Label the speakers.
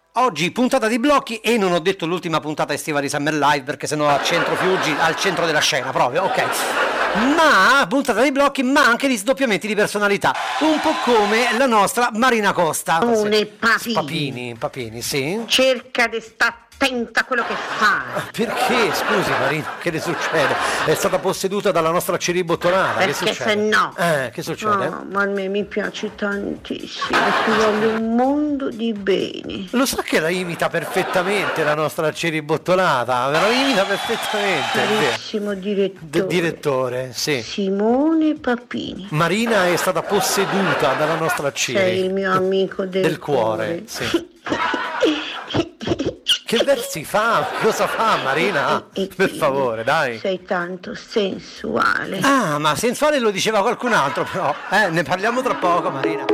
Speaker 1: Oggi puntata di blocchi e non ho detto l'ultima puntata estiva di Summer Live perché sennò al centro Fiuggi, al centro della scena proprio, ok. Ma puntata di blocchi, ma anche di sdoppiamenti di personalità, un po' come la nostra Marina Costa. Papini, sì.
Speaker 2: Cerca di stare attenta a quello che fa.
Speaker 1: Perché, scusi Marina, che le succede? È stata posseduta dalla nostra ciribottonata, che
Speaker 2: Perché
Speaker 1: succede?
Speaker 2: se no.
Speaker 1: Che succede?
Speaker 2: No, ma a me mi piace tantissimo, ti voglio un mondo di bene.
Speaker 1: Lo sa che la imita perfettamente la nostra ciribottonata? La imita perfettamente.
Speaker 2: Carissimo direttore.
Speaker 1: Direttore, sì.
Speaker 2: Simone Papini.
Speaker 1: Marina è stata posseduta dalla nostra Ciri.
Speaker 2: Sei il mio amico del
Speaker 1: cuore. Sì. Che versi fa? Cosa fa Marina? Per favore, dai.
Speaker 2: Sei tanto sensuale.
Speaker 1: Ah, ma sensuale lo diceva qualcun altro però. Ne parliamo tra poco, Marina.